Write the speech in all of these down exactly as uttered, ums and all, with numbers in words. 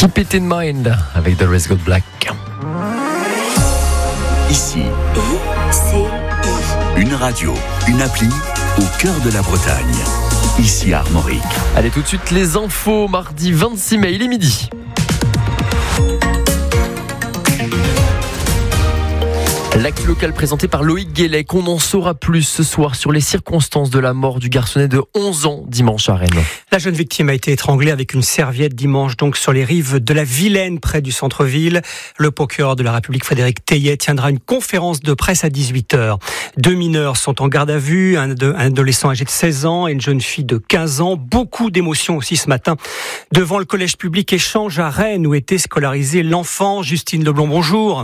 Keep It In Mind avec The Rest Got Black. Ici, I C I. une radio, une appli au cœur de la Bretagne. Ici à Armorique. Allez, tout de suite les infos, mardi vingt-six mai, il est midi. L'actu locale présentée par Loïc Guélec. On en saura plus ce soir sur les circonstances de la mort du garçonnet de onze ans dimanche à Rennes. La jeune victime a été étranglée avec une serviette dimanche donc sur les rives de la Vilaine près du centre-ville. Le procureur de la République Frédéric Teillet tiendra une conférence de presse à dix-huit heures. Deux mineurs sont en garde à vue, un adolescent âgé de seize ans et une jeune fille de quinze ans. Beaucoup d'émotions aussi ce matin devant le collège public Échange à Rennes où était scolarisé l'enfant. Justine Leblond, bonjour.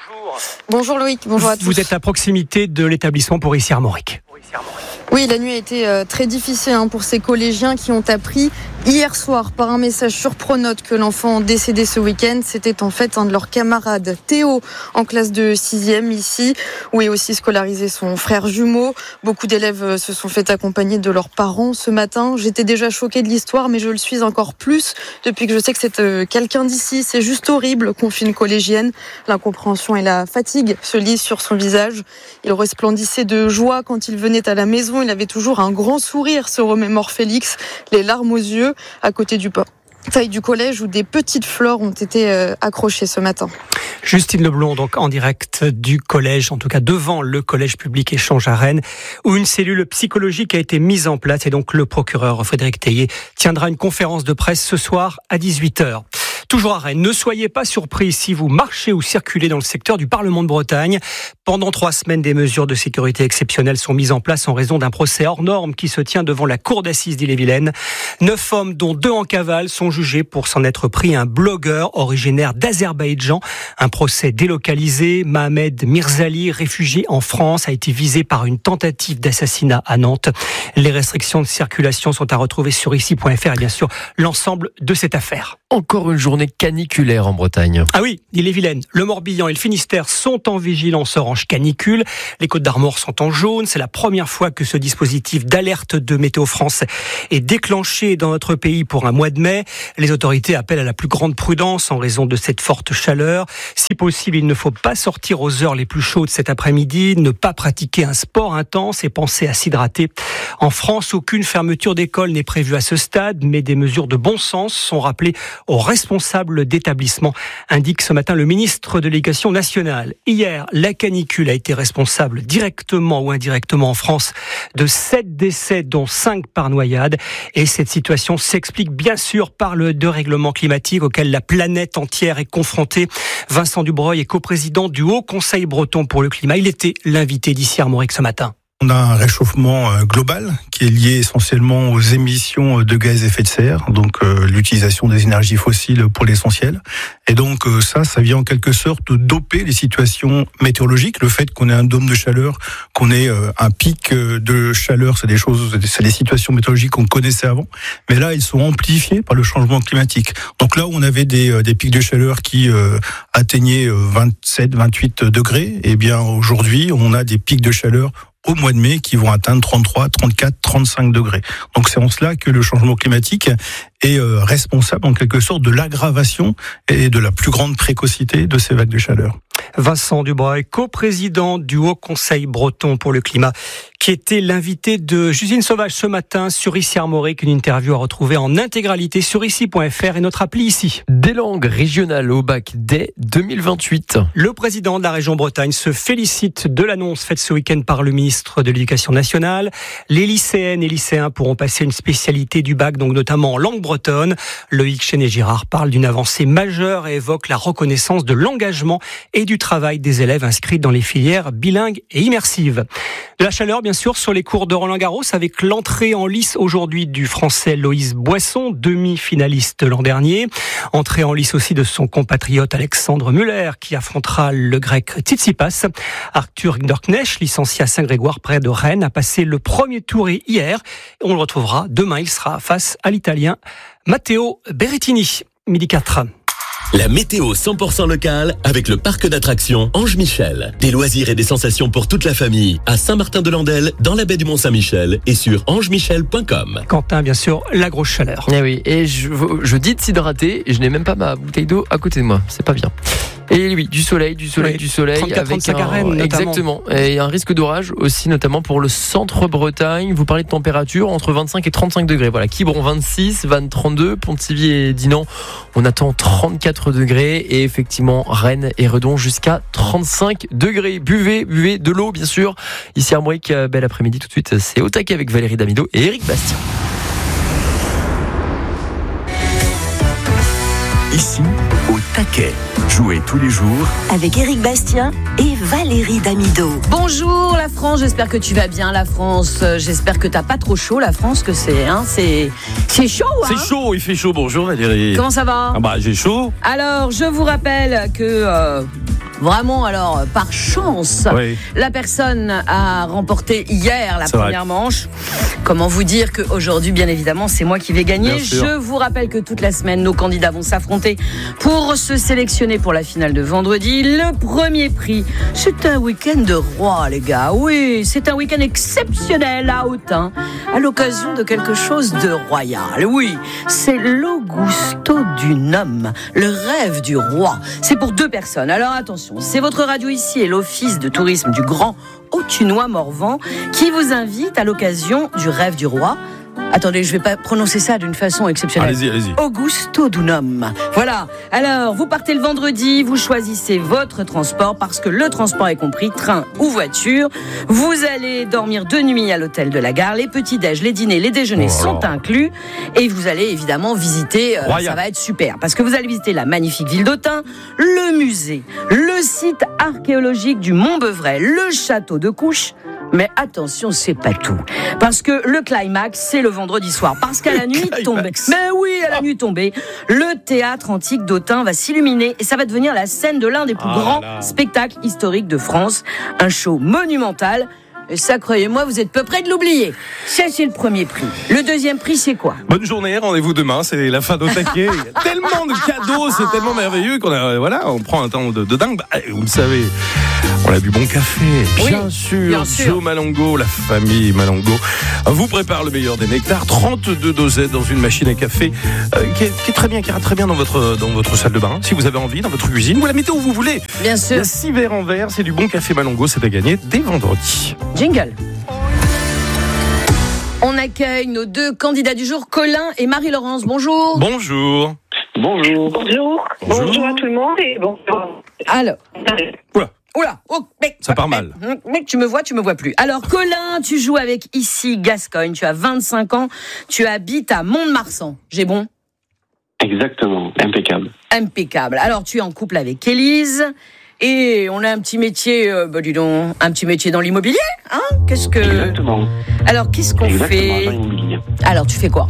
Bonjour Loïc, bonjour à tous. Vous êtes à proximité de l'établissement pour ici Armorique. Oui, la nuit a été euh, très difficile hein, pour ces collégiens qui ont appris hier soir par un message sur Pronote que l'enfant décédé ce week-end, c'était en fait un de leurs camarades, Théo, en classe de sixième ici, où est aussi scolarisé son frère jumeau. Beaucoup d'élèves se sont fait accompagner de leurs parents ce matin. J'étais déjà choquée de l'histoire, mais je le suis encore plus depuis que je sais que c'est euh, quelqu'un d'ici. C'est juste horrible, confie une collégienne. L'incompréhension et la fatigue se lisent sur son visage. Il resplendissait de joie quand il venait à la maison. Il avait toujours un grand sourire, se remémore Félix, les larmes aux yeux, à côté du portail du collège où des petites fleurs ont été euh, accrochées ce matin. Justine Leblond, donc en direct du collège, en tout cas devant le collège public Échange à Rennes, où une cellule psychologique a été mise en place et donc le procureur Frédéric Teillet tiendra une conférence de presse ce soir à dix-huit heures. Toujours à Rennes, ne soyez pas surpris si vous marchez ou circulez dans le secteur du Parlement de Bretagne. Pendant trois semaines, des mesures de sécurité exceptionnelles sont mises en place en raison d'un procès hors norme qui se tient devant la cour d'assises d'Ille-et-Vilaine. Neuf hommes, dont deux en cavale, sont jugés pour s'en être pris un blogueur originaire d'Azerbaïdjan. Un procès délocalisé. Mohamed Mirzali, réfugié en France, a été visé par une tentative d'assassinat à Nantes. Les restrictions de circulation sont à retrouver sur ici point f r et bien sûr l'ensemble de cette affaire. Encore une journée caniculaire en Bretagne. Ah oui, l'Ille-et-Vilaine, le Morbihan et le Finistère sont en vigilance orange canicule. Les Côtes d'Armor sont en jaune. C'est la première fois que ce dispositif d'alerte de Météo France est déclenché dans notre pays pour un mois de mai. Les autorités appellent à la plus grande prudence en raison de cette forte chaleur. Si possible, il ne faut pas sortir aux heures les plus chaudes cet après-midi, ne pas pratiquer un sport intense et penser à s'hydrater. En France, aucune fermeture d'école n'est prévue à ce stade, mais des mesures de bon sens sont rappelées aux responsables d'établissement, indique ce matin le ministre de l'Éducation nationale. Hier, la canicule a été responsable directement ou indirectement en France de sept décès, dont cinq par noyade. Et cette situation s'explique bien sûr par le dérèglement climatique auquel la planète entière est confrontée. Vincent Dubreuil est coprésident du Haut Conseil breton pour le climat. Il était l'invité d'Ici Armorique ce matin. On a un réchauffement global qui est lié essentiellement aux émissions de gaz à effet de serre, donc euh, l'utilisation des énergies fossiles pour l'essentiel. Et donc euh, ça, ça vient en quelque sorte doper les situations météorologiques. Le fait qu'on ait un dôme de chaleur, qu'on ait euh, un pic de chaleur, c'est des choses, c'est des situations météorologiques qu'on connaissait avant. Mais là, ils sont amplifiés par le changement climatique. Donc là où on avait des, des pics de chaleur qui euh, atteignaient vingt-sept, vingt-huit degrés, eh bien aujourd'hui, on a des pics de chaleur au mois de mai qui vont atteindre trente-trois, trente-quatre, trente-cinq degrés. Donc c'est en cela que le changement climatique est responsable en quelque sorte de l'aggravation et de la plus grande précocité de ces vagues de chaleur. Vincent Dubreuil, coprésident du Haut Conseil breton pour le climat, qui était l'invité de Justine Sauvage ce matin sur Ici Armorique, une interview à retrouver en intégralité sur ici point f r et notre appli ici. Des langues régionales au bac dès deux mille vingt-huit. Le président de la région Bretagne se félicite de l'annonce faite ce week-end par le ministre de l'Éducation nationale. Les lycéennes et lycéens pourront passer une spécialité du bac, donc notamment en langue bretonne. Loïc Chenet-Girard parle d'une avancée majeure et évoque la reconnaissance de l'engagement et du travail des élèves inscrits dans les filières bilingues et immersives. De la chaleur, bien sûr, sur les cours de Roland-Garros avec l'entrée en lice aujourd'hui du Français Loïs Boisson, demi-finaliste l'an dernier. Entrée en lice aussi de son compatriote Alexandre Muller qui affrontera le Grec Tsitsipas. Arthur Hinderknecht, licencié à Saint-Grégoire près de Rennes, a passé le premier tour hier. On le retrouvera demain, il sera face à l'Italien Matteo Berrettini. Midi quatre. La météo cent pour cent locale avec le parc d'attractions Ange Michel. Des loisirs et des sensations pour toute la famille à Saint-Martin-de-Landelle, dans la baie du Mont-Saint-Michel et sur ange michel point com. Quentin, bien sûr, la grosse chaleur. Eh oui, et je, je dis de s'hydrater et je n'ai même pas ma bouteille d'eau à côté de moi. C'est pas bien. Et oui, du soleil, du soleil, oui, du soleil. trente-quatre, trente-cinq à Rennes, notamment. Exactement. Et un risque d'orage aussi, notamment pour le centre-Bretagne. Vous parlez de température entre vingt-cinq et trente-cinq degrés. Voilà, Quiberon vingt-six, Vannes trente-deux, Pontivy et Dinan, on attend trente-quatre degrés. Et effectivement, Rennes et Redon jusqu'à trente-cinq degrés. Buvez, buvez de l'eau, bien sûr. Ici Armorique, bel après-midi. Tout de suite, c'est au taquet avec Valérie Damido et Éric Bastien. Ici, au taquet. Jouez tous les jours avec Éric Bastien et Valérie Damido. Bonjour la France, j'espère que tu vas bien la France. J'espère que t'as pas trop chaud la France, que c'est hein, c'est c'est chaud hein. C'est chaud, il fait chaud. Bonjour Valérie. Comment ça va? Ah bah j'ai chaud. Alors, je vous rappelle que euh, vraiment alors par chance, oui. la personne a remporté hier la c'est première vrai. manche. Comment vous dire qu'aujourd'hui, bien évidemment, c'est moi qui vais gagner. Je vous rappelle que toute la semaine, nos candidats vont s'affronter pour se sélectionner pour la finale de vendredi. Le premier prix, c'est un week-end de roi, les gars. Oui, c'est un week-end exceptionnel à Autun, à l'occasion de quelque chose de royal. Oui, c'est l'Augusto du Nome, le rêve du roi. C'est pour deux personnes. Alors attention, c'est votre radio ici et l'Office de tourisme du Grand Autunois-Morvan qui vous invite à l'occasion du rêve du roi. Attendez, je vais pas prononcer ça d'une façon exceptionnelle. Allez-y, allez-y. Augusto Dunum. Voilà. Alors, vous partez le vendredi, vous choisissez votre transport parce que le transport est compris, train ou voiture. Vous allez dormir deux nuits à l'hôtel de la gare. Les petits-déj, les dîners, les déjeuners oh sont inclus. Et vous allez évidemment visiter, euh, ça va être super. Parce que vous allez visiter la magnifique ville d'Autun, le musée, le site archéologique du Mont-Beuvray, le château de Couches. Mais attention, c'est pas tout. Parce que le climax, c'est le vendredi soir. Parce qu'à la nuit tombée, mais oui, à la nuit tombée, le théâtre antique d'Autun va s'illuminer et ça va devenir la scène de l'un des plus ah grands là là. spectacles historiques de France. Un show monumental. Et ça, croyez-moi, vous êtes peu près de l'oublier. Ça, c'est le premier prix. Le deuxième prix, c'est quoi? Bonne journée, rendez-vous demain, c'est la fin d'Au taquet. Il y a tellement de cadeaux, c'est tellement merveilleux qu'on a, voilà, on prend un temps de, de dingue. Bah, vous le savez, on a du bon café, bien oui, sûr. Bien sûr. Joe Malongo, la famille Malongo, vous prépare le meilleur des nectars. trente-deux dosettes dans une machine à café euh, qui, est, qui est très bien, qui ira très bien dans votre, dans votre salle de bain, si vous avez envie, dans votre cuisine. Vous la mettez où vous voulez. Bien sûr. Il y a six verres en verre, c'est du bon café Malongo, c'est à gagner dès vendredi. Jingle. On accueille nos deux candidats du jour, Colin et Marie-Laurence. Bonjour. Bonjour. Bonjour. Bonjour. Bonjour. Bonjour à tout le monde et bonjour. Alors. Oula. Oula. Oh, mec, ça part mal. Mec, mec, tu me vois, tu me vois plus. Alors, Colin, tu joues avec ici Gascogne. Tu as vingt-cinq ans. Tu habites à Mont-de-Marsan. J'ai bon? Exactement. Impeccable. Impeccable. Alors, tu es en couple avec Élise. Et on a un petit métier, euh, bah dis donc, un petit métier dans l'immobilier, hein? Qu'est-ce que... Exactement. Alors, qu'est-ce qu'on Exactement, fait? dans l'immobilier. Alors, tu fais quoi?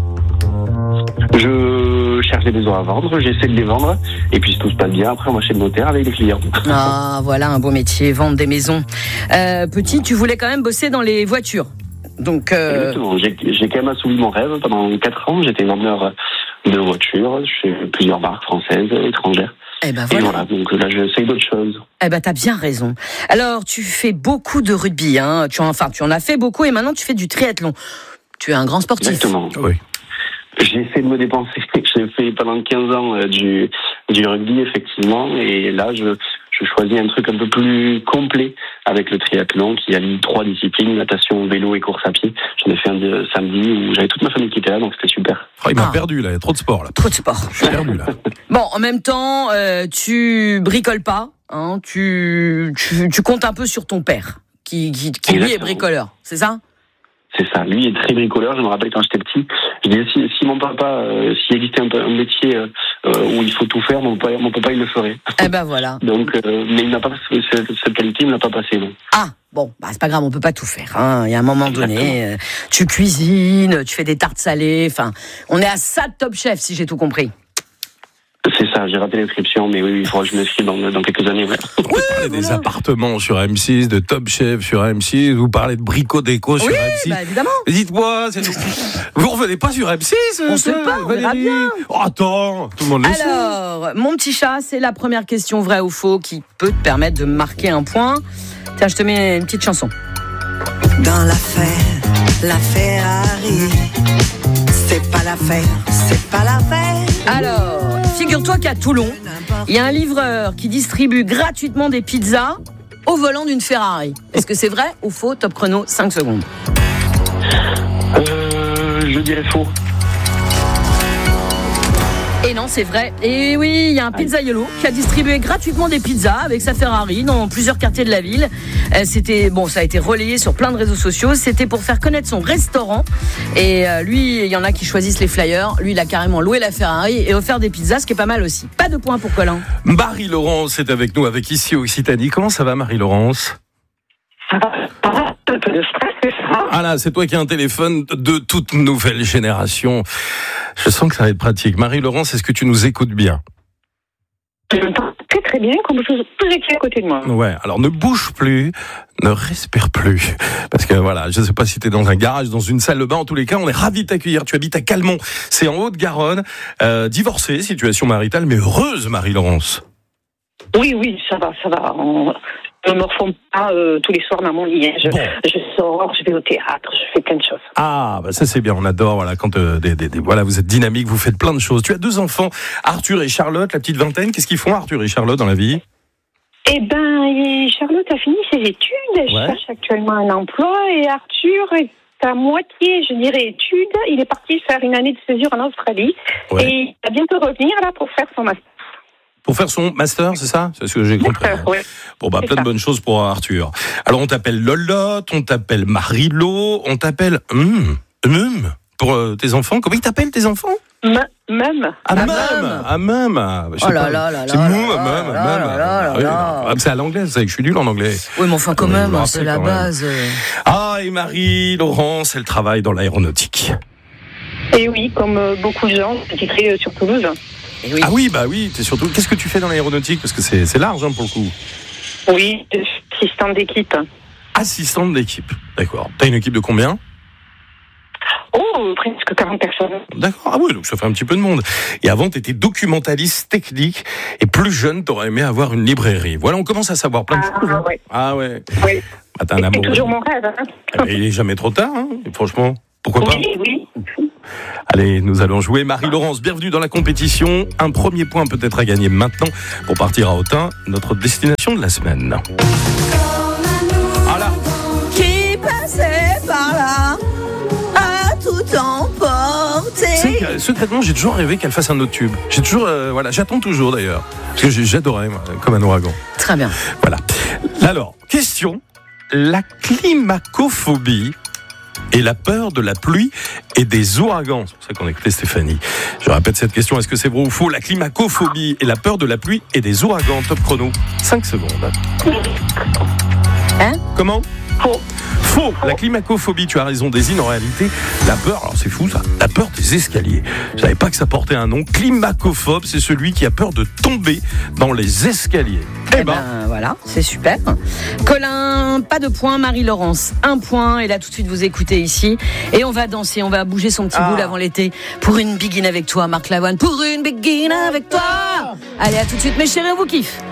Je cherche des maisons à vendre, j'essaie de les vendre, et puis si tout se passe bien, après on va chez le notaire avec les clients. Ah, voilà un beau métier, vendre des maisons. Euh, petit, tu voulais quand même bosser dans les voitures. Donc, euh... Exactement, j'ai, j'ai quand même assouvi mon rêve. Pendant quatre ans, j'étais vendeur de voitures chez plusieurs marques françaises, étrangères. Eh ben voilà. voilà. Et voilà, donc là, j'essaye d'autres choses. Eh ben, t'as bien raison. Alors, tu fais beaucoup de rugby, hein. Tu en, enfin, tu en as fait beaucoup et maintenant tu fais du triathlon. Tu es un grand sportif. Exactement. Oui. J'essaie de me dépenser. J'ai fait pendant quinze ans euh, du, du rugby, effectivement, et là, je, je choisis un truc un peu plus complet avec le triathlon qui allie trois disciplines, natation, vélo et course à pied. J'en ai fait un de, samedi où j'avais toute ma famille qui était là, donc c'était super. Oh, il m'a ah. perdu, là. Il y a trop de sport, là. Trop de sport. Je suis perdu, là. Bon, en même temps, euh, tu bricoles pas, hein. Tu, tu, tu comptes un peu sur ton père, qui, qui, qui lui est bricoleur. C'est ça? C'est ça. Lui est très bricoleur. Je me rappelle quand j'étais petit. Je disais si, si mon papa, euh, s'il existait un, un métier euh, où il faut tout faire, mon papa, mon papa il le ferait. Eh ben voilà. Donc, euh, mais il n'a pas cette, cette qualité, il ne l'a pas passé. Non. Ah bon, bah c'est pas grave, on peut pas tout faire. Hein. Il y a un moment donné, euh, tu cuisines, tu fais des tartes salées. Enfin, on est à ça de Top Chef, si j'ai tout compris. C'est ça, j'ai raté l'inscription, mais oui, il faudra que je m'inscrive dans, dans quelques années. Ouais. Vous parlez des appartements sur M six, de Top Chef sur M six, vous parlez de Brico Déco sur oui, M six. Bah évidemment. Dites-moi, c'est... vous revenez pas sur M six? On sait pas, on verra bien. Oh, attends, tout le monde le sait. Alors, mon petit chat, c'est la première question vraie ou faux qui peut te permettre de marquer un point. Tiens, je te mets une petite chanson. Dans l'affaire, la Ferrari, c'est pas l'affaire, c'est pas l'affaire. Alors, figure-toi qu'à Toulon, il y a un livreur qui distribue gratuitement des pizzas au volant d'une Ferrari. Est-ce que c'est vrai ou faux? Top chrono, cinq secondes. Euh, je dirais faux. Et non, c'est vrai. Et oui, il y a un pizzaiolo qui a distribué gratuitement des pizzas avec sa Ferrari dans plusieurs quartiers de la ville. Euh, c'était bon, ça a été relayé sur plein de réseaux sociaux. C'était pour faire connaître son restaurant. Et euh, lui, il y en a qui choisissent les flyers. Lui, il a carrément loué la Ferrari et offert des pizzas, ce qui est pas mal aussi. Pas de points pour Colin. Marie-Laurence est avec nous, avec Ici Occitanie. Comment ça va, Marie-Laurence? Ça va, ça va, un peu de stress, c'est ça. Ah là, c'est toi qui as un téléphone de toute nouvelle génération. Je sens que ça va être pratique. Marie-Laurence, est-ce que tu nous écoutes bien? Je m'entends très très bien, comme vous étiez à côté de moi. Ouais, alors ne bouge plus, ne respire plus. Parce que voilà, je ne sais pas si tu es dans un garage, dans une salle de bain. En tous les cas, on est ravis de t'accueillir. Tu habites à Calmont, c'est en Haute-Garonne. Euh, divorcée, situation maritale, mais heureuse, Marie-Laurence. Oui, oui, ça va, ça va. On... Je ne me reforme pas euh, tous les soirs dans mon lit. Je, bon. je sors, je vais au théâtre, je fais plein de choses. Ah, bah ça c'est bien, on adore. Voilà, quand euh, des, des, des, voilà, vous êtes dynamique, vous faites plein de choses. Tu as deux enfants, Arthur et Charlotte, la petite vingtaine. Qu'est-ce qu'ils font, Arthur et Charlotte, dans la vie? Eh ben, Charlotte a fini ses études. Elle ouais. cherche actuellement un emploi. Et Arthur est à moitié, je dirais, études. Il est parti faire une année de césure en Australie. Ouais. Et il va bientôt revenir là pour faire son master. Pour faire son master, c'est ça? C'est ce que j'ai compris. Ouais. Bon, bah, c'est plein ça. de bonnes choses pour Arthur. Alors, on t'appelle Lolotte, on t'appelle Marilo, on t'appelle Hum, Hum, pour euh, tes enfants. Comment ils t'appellent, tes enfants? M- Même. Ah, même. Ah, même. Ah, oh là là là là. C'est mou, même, même. C'est à l'anglais, c'est que je suis nul en anglais. Oui, mais enfin, quand euh, même, c'est la base. Même. Ah, et Marie-Laurence, elle travaille dans l'aéronautique. Et oui, comme euh, beaucoup de gens, c'est titré euh, sur Toulouse. Et oui. Ah oui, bah oui, t'es surtout. Qu'est-ce que tu fais dans l'aéronautique? Parce que c'est, c'est large hein, pour le coup. Oui, je suis assistante d'équipe. Assistante d'équipe, d'accord. T'as une équipe de combien? Oh, presque quarante personnes. D'accord, ah oui, donc ça fait un petit peu de monde. Et avant, t'étais documentaliste technique, et plus jeune, t'aurais aimé avoir une librairie. Voilà, on commence à savoir plein de ah, choses. Hein. Ouais. Ah ouais. Oui. Ah, t'as un amour. C'est toujours mon rêve. Hein. Il est jamais trop tard, hein, franchement. Pourquoi pas? Oui, oui. Allez, nous allons jouer. Marie-Laurence, bienvenue dans la compétition. Un premier point peut-être à gagner maintenant pour partir à Autun, notre destination de la semaine. Voilà. Qui passait par là a tout emporté. Secrètement, j'ai toujours rêvé qu'elle fasse un autre tube. J'ai toujours, euh, voilà, j'attends toujours d'ailleurs. Parce que j'adorais, moi, comme un ouragan. Très bien. Voilà. Alors, question. La climacophobie et la peur de la pluie et des ouragans. C'est pour ça qu'on a écouté Stéphanie. Je répète cette question, est-ce que c'est vrai ou faux? La climacophobie et la peur de la pluie et des ouragans. Top chrono, cinq secondes. Hein? Comment? Faux. Faux. La climacophobie, tu as raison, désigne en réalité la peur, alors c'est fou ça, la peur des escaliers. Je savais pas que ça portait un nom. Climacophobe, c'est celui qui a peur de tomber dans les escaliers. Eh, eh ben, ben voilà, c'est super. Colin, pas de point. Marie-Laurence, un point. Et là tout de suite vous écoutez ici. Et on va danser, on va bouger son petit ah. boule avant l'été. Pour une begin avec toi, Marc Lavoine. Pour une begin avec toi. Allez, à tout de suite mes chéris, on vous kiffe.